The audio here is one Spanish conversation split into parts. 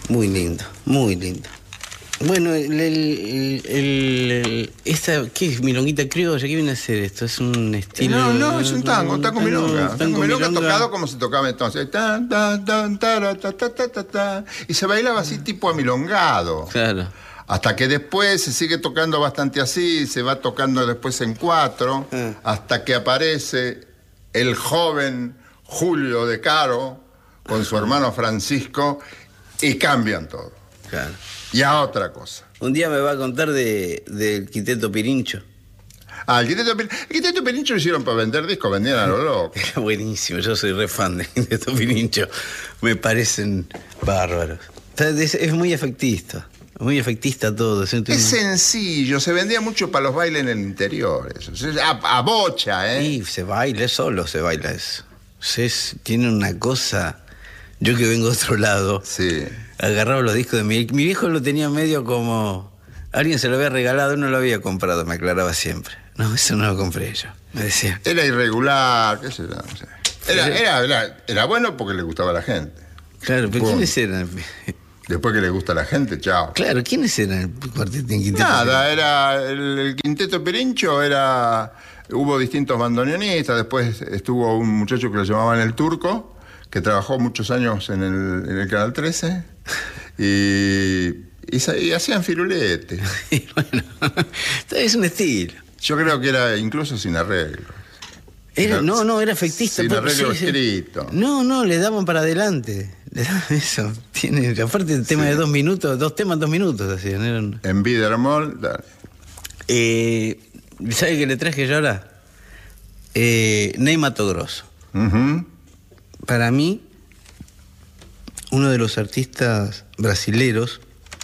Muy lindo, muy lindo. Bueno, esta, ¿qué es? Milonguita criolla, ¿qué viene a ser esto? Es un estilo... No, es un tango milonga. Tango Milonga tocado como se tocaba entonces. Tan, tan, tan, tara, ta, ta, ta, ta, ta. Y se bailaba así tipo amilongado. Claro. Hasta que después se sigue tocando bastante así, se va tocando después en 4, hasta que aparece el joven Julio De Caro con su hermano Francisco y cambian todo. Claro. Y a otra cosa. Un día me va a contar del Quinteto Pirincho. El Quinteto Pirincho lo hicieron para vender discos, vendían a lo loco. Era buenísimo, yo soy re fan del Quinteto Pirincho. Me parecen bárbaros. Es muy efectista. Muy efectista todo. Es sencillo, se vendía mucho para los bailes en el interior. Eso. A bocha, ¿eh? Sí, se baila, solo se baila eso. Tiene una cosa... Yo que vengo de otro lado, sí. Agarraba los discos de mi viejo, lo tenía medio como... Alguien se lo había regalado, no lo había comprado, me aclaraba siempre. No, eso no lo compré yo, me decía. Era irregular, qué sé yo, no sé. Era bueno porque le gustaba a la gente. Claro, pero ¿quiénes eran? Después que le gusta a la gente, chao. Claro, ¿quiénes eran el cuarteto en Quinteto? Nada, era el Quinteto Pirincho, hubo distintos bandoneonistas, después estuvo un muchacho que lo llamaban El Turco, que trabajó muchos años en el Canal 13, y hacían firulete. Bueno, es un estilo. Yo creo que era incluso sin arreglo. No, era efectista. Sin arreglo escrito. No, le daban para adelante. Le daban eso. Aparte el tema de 2 minutos, 2 temas, 2 minutos hacían. En Bidermol, dale. ¿Sabe qué le traje yo ahora? Ney Matogrosso. Para mí, uno de los artistas brasileros,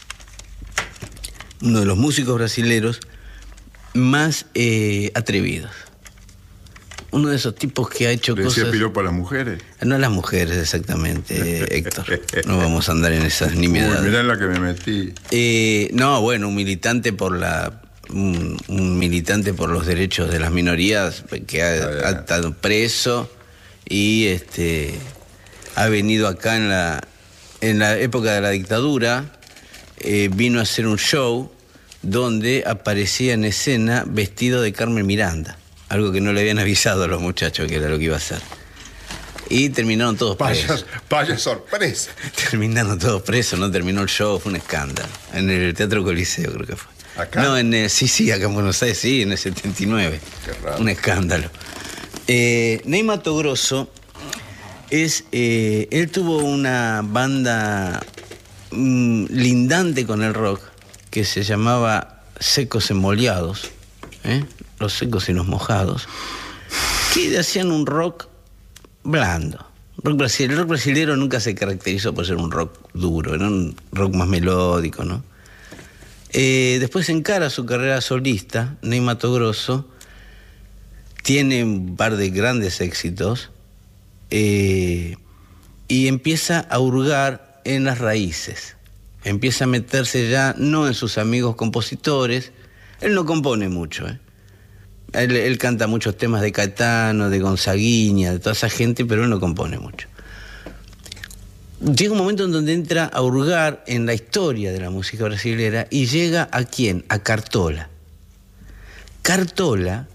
uno de los músicos brasileros más atrevidos. Uno de esos tipos que ha hecho cosas... ¿Le decía piropo a las mujeres? No a las mujeres, exactamente, Héctor. No vamos a andar en esas nimiedades. Mirá en la que me metí. Un militante por un militante por los derechos de las minorías que ha estado preso y ha venido acá en la época de la dictadura, vino a hacer un show donde aparecía en escena vestido de Carmen Miranda, algo que no le habían avisado a los muchachos que era lo que iba a hacer. Y terminaron todos presos. Vaya sorpresa. Terminaron todos presos, no terminó el show, fue un escándalo. En el Teatro Coliseo creo que fue. ¿Acá? No, sí, acá en Buenos Aires, sí, en el 79. Qué raro. Un escándalo. Ney Matogrosso él tuvo una banda lindante con el rock que se llamaba Secos Emoliados, los secos y los mojados, que hacían un rock blando. El rock brasileño nunca se caracterizó por ser un rock duro, era un rock más melódico, ¿no? Después encara su carrera solista, Ney Matogrosso, tiene un par de grandes éxitos y empieza a hurgar en las raíces. Empieza a meterse ya no en sus amigos compositores. Él no compone mucho, Él canta muchos temas de Caetano, de Gonzaguiña, de toda esa gente, pero él no compone mucho. Llega un momento en donde entra a hurgar en la historia de la música brasilera y llega ¿a quién? A Cartola. Cartola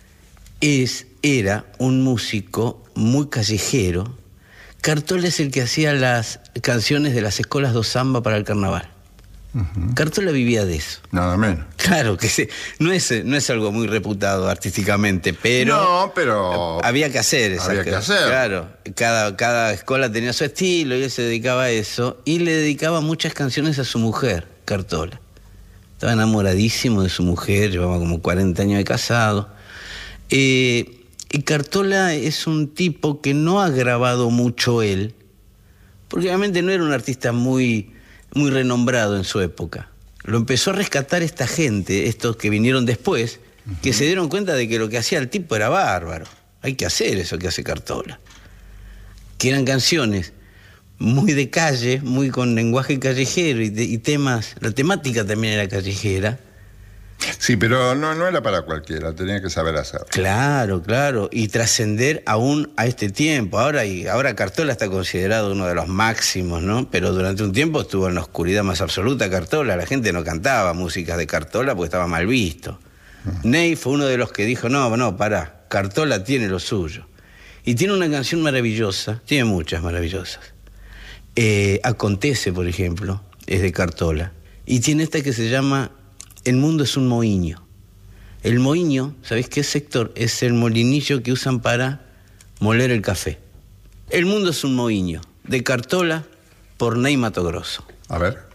era un músico muy callejero. Cartola es el que hacía las canciones de las escuelas do samba para el carnaval. Cartola vivía de eso. Nada menos. Claro que sí. No es algo muy reputado artísticamente, pero... No, pero... Había que hacer eso. Había que hacer. Claro. Cada escuela tenía su estilo y él se dedicaba a eso. Y le dedicaba muchas canciones a su mujer, Cartola. Estaba enamoradísimo de su mujer, llevaba como 40 años de casado. Y Cartola es un tipo que no ha grabado mucho él, porque obviamente no era un artista muy renombrado en su época. Lo empezó a rescatar esta gente, estos que vinieron después, que se dieron cuenta de que lo que hacía el tipo era bárbaro. Hay que hacer eso que hace Cartola. Que eran canciones muy de calle, muy con lenguaje callejero y temas, la temática también era callejera. Sí, pero no era para cualquiera, tenía que saber hacerlo. Claro, claro, y trascender aún a este tiempo. Ahora Cartola está considerado uno de los máximos, ¿no? Pero durante un tiempo estuvo en la oscuridad más absoluta Cartola. La gente no cantaba músicas de Cartola porque estaba mal visto. Ney fue uno de los que dijo, no, pará, Cartola tiene lo suyo. Y tiene una canción maravillosa, tiene muchas maravillosas. Acontece, por ejemplo, es de Cartola. Y tiene esta que se llama El mundo es un moinho. El moinho, ¿sabéis qué sector? Es el molinillo que usan para moler el café. El mundo es un moinho, de Cartola por Ney Matogrosso. A ver.